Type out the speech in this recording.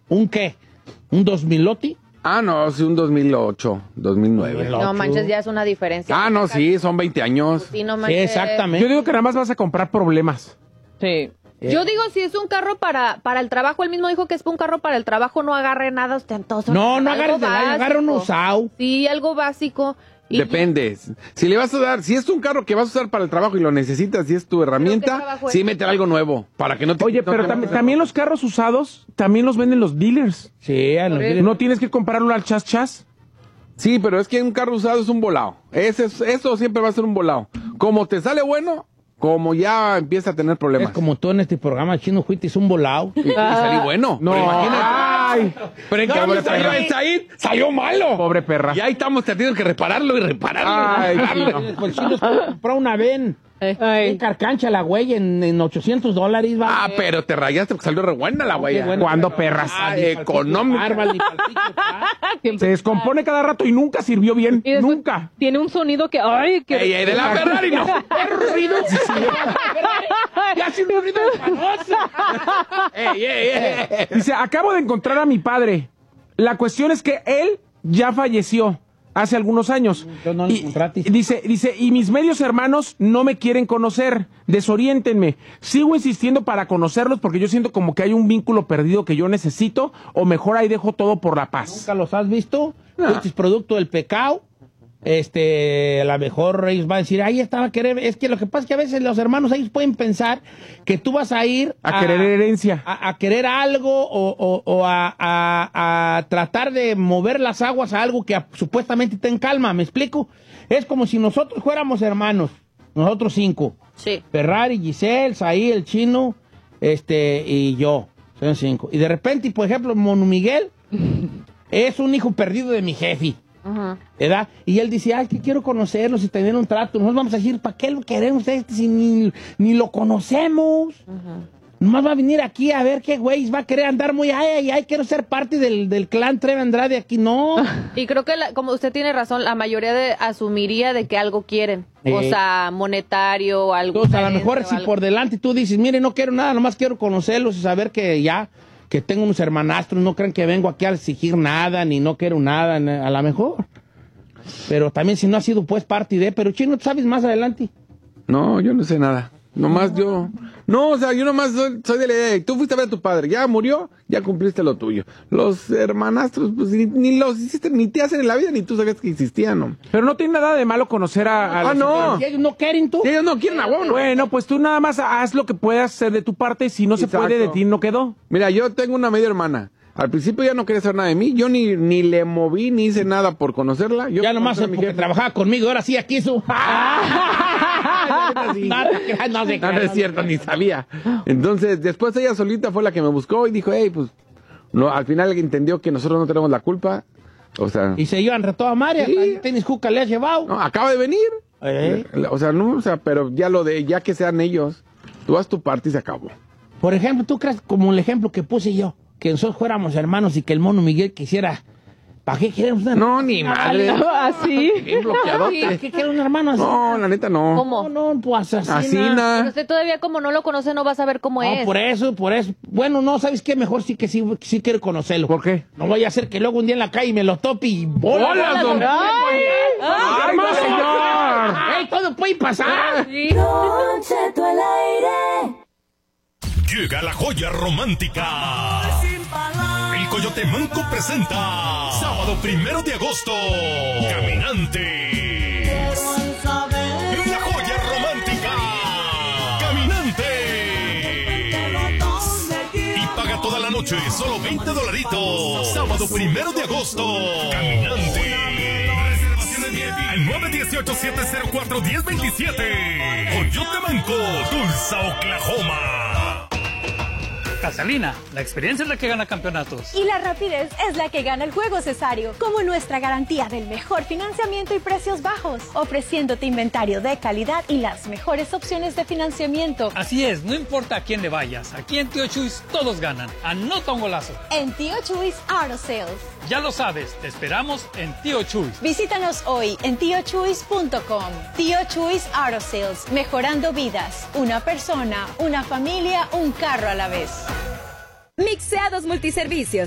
¿Un qué? ¿Un 2000 Ah, no, sí, un 2008, 2009. No manches, ya es una diferencia. Ah, no, sí, son 20 años. Sí, no Sí, manches. exactamente. Yo digo que nada más vas a comprar problemas. Sí. Yo digo, si es un carro para el trabajo, él mismo dijo que es un carro para el trabajo, no agarre nada ostentoso. No algo agarres del año, agarra un básico. usado. Sí, algo básico. Y Depende. Si le vas a dar, si es un carro que vas a usar para el trabajo y lo necesitas y es tu herramienta, trabajo sí es? meter algo nuevo para que no te. Oye, no pero te- también los carros usados también los venden los dealers. Sí, a los Por dealers. No tienes que comprarlo al chas. Sí, pero es que un carro usado es un volado. Eso siempre va a ser un volado. Como te sale bueno, como ya empieza a tener problemas. Es como tú en este programa, Chino Juitis, un volado. Y salí bueno. No, Pero imagínate. ay, Pero en cambio salió el Said, salió malo. pobre perra. Y ahí estamos teniendo que repararlo y repararlo. Ay, y repararlo. Chino. Pues Chino compró una ven. En Ay. carcancha la güey en $800, va. Ah, pero te rayaste porque salió re buena la güey. Qué bueno. ¿Cuándo, perras? Ah, económica. Se descompone cada rato y nunca sirvió bien. Y después Nunca. tiene un sonido que... ¡Ay! Que... Ey, de la Ferrari no. ruido! ¡Ya hace un ruido famoso! Ey. Dice, acabo de encontrar a mi padre. La cuestión es que él ya falleció hace algunos años. Yo no lo Y encontraste. dice, y mis medios hermanos no me quieren conocer. Desoriéntenme. Sigo insistiendo para conocerlos porque yo siento como que hay un vínculo perdido que yo necesito, o mejor ahí dejo todo por la paz. ¿Nunca los has visto? Fuiste producto del pecado. A lo mejor ellos van a decir, ahí estaba a querer. Es que lo que pasa es que a veces los hermanos ellos pueden pensar que tú vas a ir A querer herencia. a querer algo o a tratar de mover las aguas a algo que supuestamente está en calma. ¿Me explico? Es como si nosotros fuéramos hermanos, nosotros 5. Sí. Ferrari, Giselle, Saí, el Chino, y yo. Son 5. Y de repente, por ejemplo, Mono Miguel es un hijo perdido de mi jefe. Ajá. ¿Verdad? Y él dice, ay, que quiero conocerlos y tener un trato. Nosotros vamos a decir, ¿para qué lo queremos si ni lo conocemos? Nomás va a venir aquí a ver qué güey va a querer andar muy, ay, quiero ser parte del clan Treve Andrade aquí. No. Y creo que, como usted tiene razón, la mayoría asumiría de que algo quieren. O sea, monetario, algo. Entonces, a lo mejor herencia o si por delante tú dices, mire, no quiero nada, nomás quiero conocerlos y saber que tengo unos hermanastros, no crean que vengo aquí a exigir nada, ni no quiero nada, a lo mejor. Pero también si no ha sido pues parte de, pero Chino, ¿tú sabes más adelante? No, yo no sé nada. Nomás yo. No, o sea, yo nomás soy de la idea de, tú fuiste a ver a tu padre, ya murió, ya cumpliste lo tuyo. Los hermanastros, pues ni los hiciste, ni te hacen en la vida, ni tú sabías que existían, ¿no? Pero no tiene nada de malo conocer a los no. ¿Y ellos no quieren tú? Si ellos no quieren a huevo, ¿no? Bueno, pues tú nada más haz lo que puedas hacer de tu parte. Si no se Exacto. puede, de ti no quedó. Mira, yo tengo una media hermana. Al principio ya no quería saber nada de mí. Yo ni le moví, ni hice nada por conocerla. Yo Ya nomás conocí a mi porque jefe. trabajaba conmigo, ahora sí aquí su... No es cierto, ni sabía. Entonces, después ella solita fue la que me buscó y dijo, hey, pues, no, al final entendió que nosotros no tenemos la culpa. O sea, Y se llevan reto a María, Sí. tenis juca le has llevado. no, acaba de venir. O sea, no, o sea, pero ya que sean ellos, tú haz tu parte y se acabó. Por ejemplo, ¿tú crees como el ejemplo que puse yo? Que nosotros fuéramos hermanos y que el Mono Miguel quisiera... ¿Para qué queremos una No, ni madre. No, así. Bien bloqueadote. ¿Para qué quiere un hermano así? No, la neta no. ¿Cómo? No, pues así. Así Pero nada. usted todavía como no lo conoce no va a saber cómo No, es. por eso. Bueno, no, ¿sabes qué? Mejor sí quiero conocerlo. ¿Por qué? No vaya a ser que luego un día en la calle me lo tope y bolas, don. ¡Ay! ¡Ay, no, señor! ¡Ey, todo puede pasar! Sí. Don Cheto al aire. Llega la joya romántica. El Coyote Manco presenta sábado 1 de agosto. Caminantes. La joya romántica. Caminantes. Y paga toda la noche, solo $20. Sábado 1 de agosto. Caminantes. Reservaciones al 918-704-1027. Coyote Manco, Tulsa, Oklahoma. Gasolina, la experiencia es la que gana campeonatos. Y la rapidez es la que gana el juego, Cesario, como nuestra garantía del mejor financiamiento y precios bajos, ofreciéndote inventario de calidad y las mejores opciones de financiamiento. Así es, no importa a quién le vayas, aquí en Tío Chuys todos ganan. Anota un golazo. En Tío Chuys Auto Sales. Ya lo sabes, te esperamos en Tío Chuys. Visítanos hoy en tiochuys.com. Tío Chuys Auto Sales, mejorando vidas. Una persona, una familia, un carro a la vez. Mixeados Multiservicios,